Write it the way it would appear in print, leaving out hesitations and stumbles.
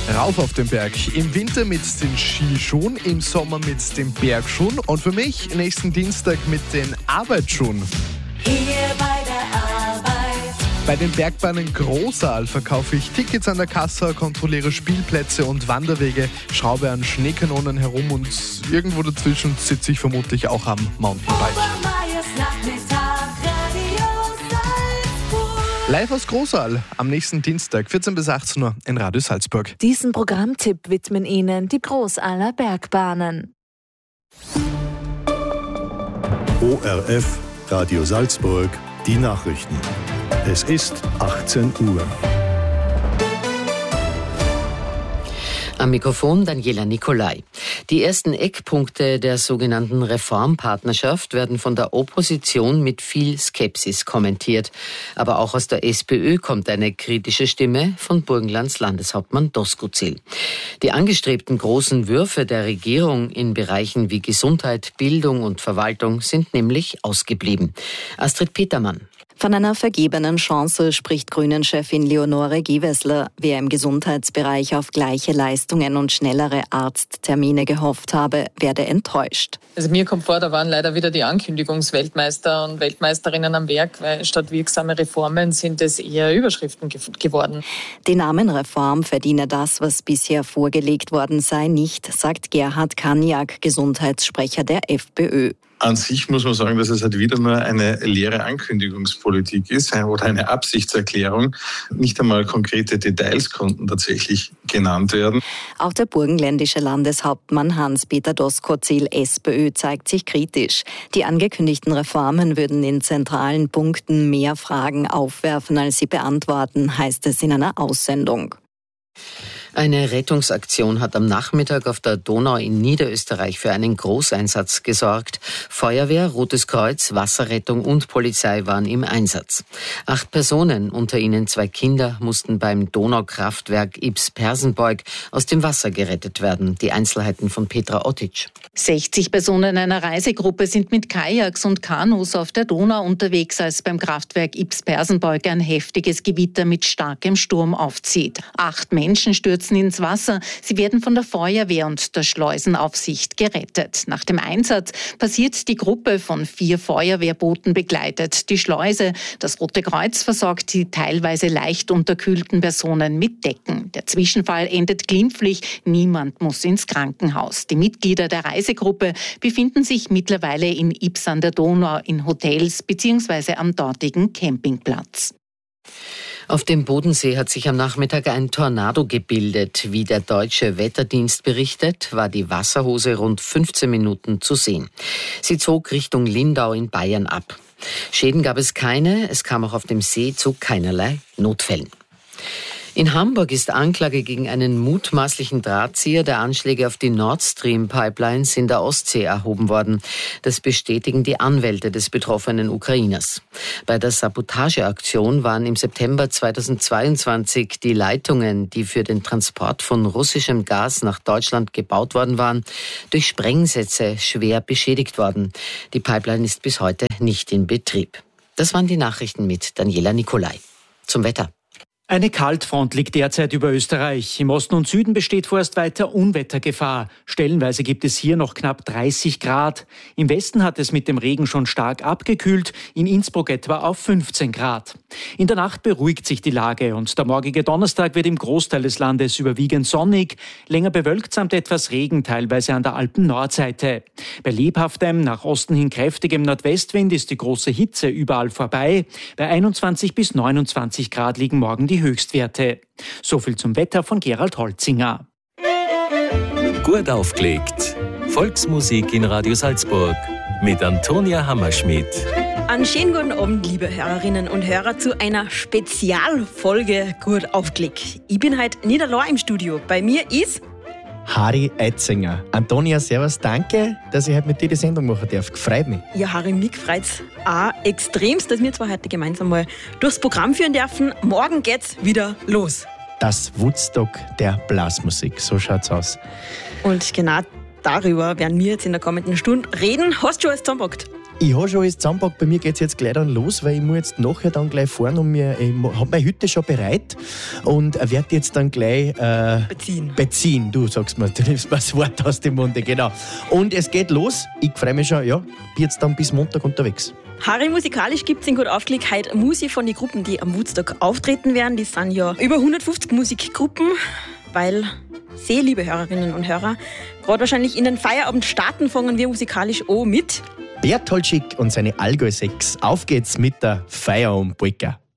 Rauf auf den Berg. Im Winter mit den Skischuhen, im Sommer mit den Bergschuhen und für mich nächsten Dienstag mit den Arbeitsschuhen. Hier bei der Arbeit. Bei den Bergbahnen Großaal verkaufe ich Tickets an der Kasse, kontrolliere Spielplätze und Wanderwege, schraube an Schneekanonen herum und irgendwo dazwischen sitze ich vermutlich auch am Mountainbike. Live aus Großaal am nächsten Dienstag, 14 bis 18 Uhr in Radio Salzburg. Diesen Programmtipp widmen Ihnen die Großaaler Bergbahnen. ORF Radio Salzburg, die Nachrichten. Es ist 18 Uhr. Am Mikrofon Daniela Nicolai. Die ersten Eckpunkte der sogenannten Reformpartnerschaft werden von der Opposition mit viel Skepsis kommentiert. Aber auch aus der SPÖ kommt eine kritische Stimme von Burgenlands Landeshauptmann Doskozil. Die angestrebten großen Würfe der Regierung in Bereichen wie Gesundheit, Bildung und Verwaltung sind nämlich ausgeblieben. Astrid Petermann. Von einer vergebenen Chance spricht Grünen-Chefin Leonore Gewessler. Wer im Gesundheitsbereich auf gleiche Leistungen und schnellere Arzttermine gehofft habe, werde enttäuscht. Also mir kommt vor, da waren leider wieder die Ankündigungsweltmeister und Weltmeisterinnen am Werk, weil statt wirksame Reformen sind es eher Überschriften geworden. Die Namenreform verdiene das, was bisher vorgelegt worden sei, nicht, sagt Gerhard Kaniak, Gesundheitssprecher der FPÖ. An sich muss man sagen, dass es halt wieder nur eine leere Ankündigungspolitik ist oder eine Absichtserklärung. Nicht einmal konkrete Details konnten tatsächlich genannt werden. Auch der burgenländische Landeshauptmann Hans-Peter Doskozil, SPÖ, zeigt sich kritisch. Die angekündigten Reformen würden in zentralen Punkten mehr Fragen aufwerfen, als sie beantworten, heißt es in einer Aussendung. Eine Rettungsaktion hat am Nachmittag auf der Donau in Niederösterreich für einen Großeinsatz gesorgt. Feuerwehr, Rotes Kreuz, Wasserrettung und Polizei waren im Einsatz. 8 Personen, unter ihnen 2 Kinder, mussten beim Donaukraftwerk Ybbs-Persenbeug aus dem Wasser gerettet werden. Die Einzelheiten von Petra Ottic. 60 Personen einer Reisegruppe sind mit Kajaks und Kanus auf der Donau unterwegs, als beim Kraftwerk Ybbs-Persenbeug ein heftiges Gewitter mit starkem Sturm aufzieht. 8 Menschen stürzen ins Wasser. Sie werden von der Feuerwehr und der Schleusenaufsicht gerettet. Nach dem Einsatz passiert die Gruppe von 4 Feuerwehrbooten begleitet die Schleuse. Das Rote Kreuz versorgt die teilweise leicht unterkühlten Personen mit Decken. Der Zwischenfall endet glimpflich. Niemand muss ins Krankenhaus. Die Mitglieder der Reisegruppe befinden sich mittlerweile in Ybbs an der Donau in Hotels bzw. am dortigen Campingplatz. Auf dem Bodensee hat sich am Nachmittag ein Tornado gebildet. Wie der deutsche Wetterdienst berichtet, war die Wasserhose rund 15 Minuten zu sehen. Sie zog Richtung Lindau in Bayern ab. Schäden gab es keine, es kam auch auf dem See zu keinerlei Notfällen. In Hamburg ist Anklage gegen einen mutmaßlichen Drahtzieher der Anschläge auf die Nord Stream Pipelines in der Ostsee erhoben worden. Das bestätigen die Anwälte des betroffenen Ukrainers. Bei der Sabotageaktion waren im September 2022 die Leitungen, die für den Transport von russischem Gas nach Deutschland gebaut worden waren, durch Sprengsätze schwer beschädigt worden. Die Pipeline ist bis heute nicht in Betrieb. Das waren die Nachrichten mit Daniela Nicolai. Zum Wetter. Eine Kaltfront liegt derzeit über Österreich. Im Osten und Süden besteht vorerst weiter Unwettergefahr. Stellenweise gibt es hier noch knapp 30 Grad. Im Westen hat es mit dem Regen schon stark abgekühlt, in Innsbruck etwa auf 15 Grad. In der Nacht beruhigt sich die Lage und der morgige Donnerstag wird im Großteil des Landes überwiegend sonnig, länger bewölkt samt etwas Regen, teilweise an der Alpen-Nordseite. Bei lebhaftem, nach Osten hin kräftigem Nordwestwind ist die große Hitze überall vorbei. Bei 21 bis 29 Grad liegen morgen die Höchstwerte. So viel zum Wetter von Gerald Holzinger. Gut aufgelegt. Volksmusik in Radio Salzburg mit Antonia Hammerschmidt. Einen schönen guten Abend, liebe Hörerinnen und Hörer, zu einer Spezialfolge Gut aufgelegt. Ich bin heute nicht allein im Studio. Bei mir ist Harry Eitzinger. Antonia, servus, danke, dass ich heute mit dir die Sendung machen darf. Gefreut mich. Ja, Harry, mich freut es auch extremst, dass wir zwei heute gemeinsam mal durchs Programm führen dürfen. Morgen geht's wieder los. Das Woodstock der Blasmusik, so schaut's aus. Und genau darüber werden wir jetzt in der kommenden Stunde reden. Hast du schon alles zusammengepackt? Ich habe schon alles zusammengepackt, bei mir geht es jetzt gleich dann los, weil ich muss jetzt nachher dann gleich fahren und ich habe meine Hütte schon bereit und werde jetzt dann gleich beziehen. Du sagst mir, du nimmst mir das Wort aus dem Munde, genau. Und es geht los, ich freue mich schon, ja, bin jetzt dann bis Montag unterwegs. Harry, musikalisch gibt es in Gut aufgelegt heute Musik von den Gruppen, die am Woodstock auftreten werden. Die sind ja über 150 Musikgruppen, weil sehr liebe Hörerinnen und Hörer, gerade wahrscheinlich in den Feierabend starten, fangen wir musikalisch an mit Berthold Schick und seine Allgäu 6. Auf geht's mit der Feierabend-Polka.